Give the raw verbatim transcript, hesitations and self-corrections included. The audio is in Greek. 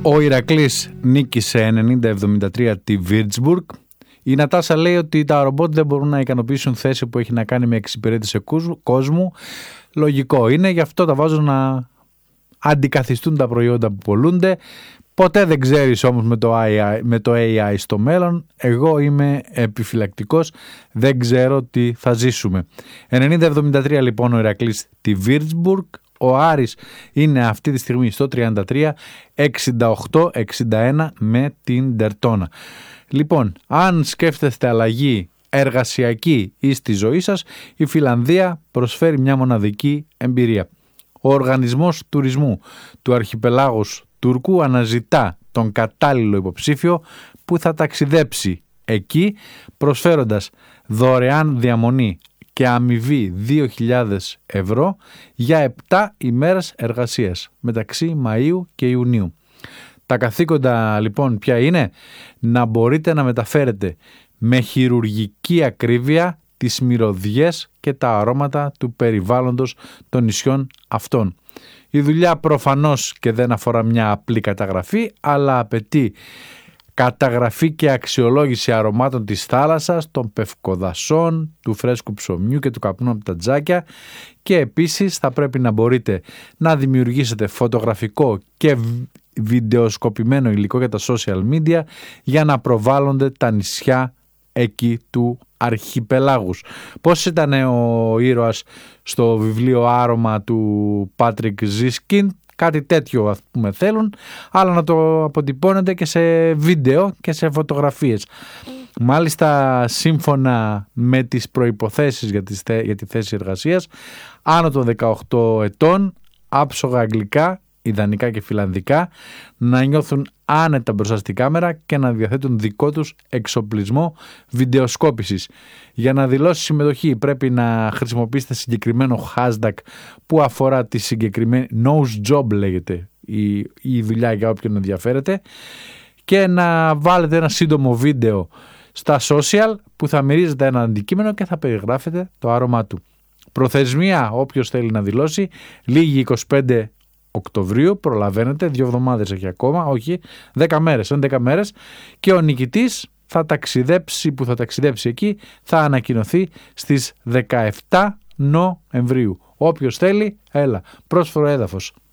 Ο Ηρακλής νίκησε ενενήντα εβδομήντα τρία τη Βίρτσμπουργκ. Η Νατάσα λέει ότι τα ρομπότ δεν μπορούν να ικανοποιήσουν θέση που έχει να κάνει με εξυπηρέτηση κόσμου. Λογικό είναι, γι' αυτό τα βάζουν να αντικαθιστούν τα προϊόντα που πωλούνται. Ποτέ δεν ξέρεις όμως με το, έι άι, με το έι άι στο μέλλον. Εγώ είμαι επιφυλακτικός, δεν ξέρω τι θα ζήσουμε. ενενήντα εβδομήντα τρία λοιπόν ο Ηρακλής τη Βίρτσμπουργκ. Ο Άρης είναι αυτή τη στιγμή στο τριάντα τρία, εξήντα οκτώ εξήντα ένα με την Ντερτώνα. Λοιπόν, αν σκέφτεστε αλλαγή εργασιακή ή στη ζωή σας, η Φιλανδία προσφέρει μια μοναδική εμπειρία. Ο Οργανισμός Τουρισμού του Αρχιπελάγους Τούρκου αναζητά τον κατάλληλο υποψήφιο που θα ταξιδέψει εκεί, προσφέροντας δωρεάν διαμονή και αμοιβή δύο χιλιάδες ευρώ για επτά ημέρες εργασίας μεταξύ Μαΐου και Ιουνίου. Τα καθήκοντα λοιπόν ποια είναι? Να μπορείτε να μεταφέρετε με χειρουργική ακρίβεια τις μυρωδιές και τα αρώματα του περιβάλλοντος των νησιών αυτών. Η δουλειά προφανώς και δεν αφορά μια απλή καταγραφή, αλλά απαιτεί καταγραφή και αξιολόγηση αρωμάτων της θάλασσας, των πευκοδασών, του φρέσκου ψωμιού και του καπνού από τα τζάκια, και επίσης θα πρέπει να μπορείτε να δημιουργήσετε φωτογραφικό και βιντεοσκοπημένο υλικό για τα social media για να προβάλλονται τα νησιά εκεί του αρχιπελάγους. Πώς ήταν ο ήρωας στο βιβλίο Άρωμα του Πάτρικ Ζίσκιν? Κάτι τέτοιο ας πούμε θέλουν, αλλά να το αποτυπώνετε και σε βίντεο και σε φωτογραφίες. Μάλιστα σύμφωνα με τις προϋποθέσεις για, τις, για τη θέση εργασίας, άνω των δεκαοκτώ ετών, άψογα αγγλικά, ιδανικά και φιλανδικά, να νιώθουν άνετα μπροστά στη κάμερα και να διαθέτουν δικό τους εξοπλισμό βιντεοσκόπησης. Για να δηλώσει συμμετοχή πρέπει να χρησιμοποιήσετε συγκεκριμένο hashtag που αφορά τη συγκεκριμένη nose job, λέγεται η, η δουλειά για όποιον ενδιαφέρεται, και να βάλετε ένα σύντομο βίντεο στα social που θα μυρίζετε ένα αντικείμενο και θα περιγράφετε το άρωμά του. Προθεσμία, όποιος θέλει να δηλώσει, λίγη είκοσι πέντε Οκτωβρίου, προλαβαίνετε, δύο εβδομάδες έχει ακόμα, όχι, δέκα μέρες, έντεκα μέρες, και ο νικητής θα ταξιδέψει, που θα ταξιδέψει εκεί, θα ανακοινωθεί στις δεκαεπτά Νοεμβρίου. Όποιος θέλει, έλα, πρόσφορο έδαφος.